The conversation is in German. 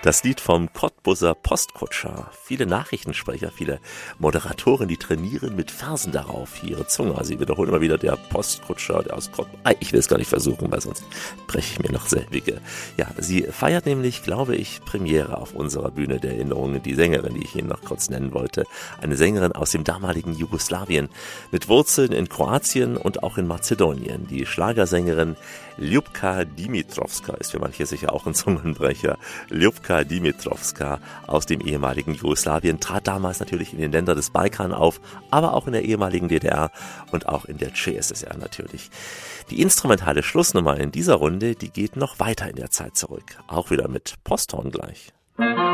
Das Lied vom Cottbuser Postkutscher. Viele Nachrichtensprecher, viele Moderatoren, die trainieren mit Versen darauf ihre Zunge. Sie wiederholen immer wieder der Postkutscher, der aus Cottbus. Ich will es gar nicht versuchen, weil sonst breche ich mir noch selbige. Ja, sie feiert nämlich, glaube ich, Premiere auf unserer Bühne der Erinnerungen. Die Sängerin, die ich Ihnen noch kurz nennen wollte. Eine Sängerin aus dem damaligen Jugoslawien mit Wurzeln in Kroatien und auch in Mazedonien. Die Schlagersängerin Ljupka Dimitrovska ist für manche sicher auch ein Zungenbrecher. Ljupka Dimitrovska aus dem ehemaligen Jugoslawien trat damals natürlich in den Ländern des Balkan auf, aber auch in der ehemaligen DDR und auch in der CSSR natürlich. Die instrumentale Schlussnummer in dieser Runde, die geht noch weiter in der Zeit zurück. Auch wieder mit Posthorn gleich.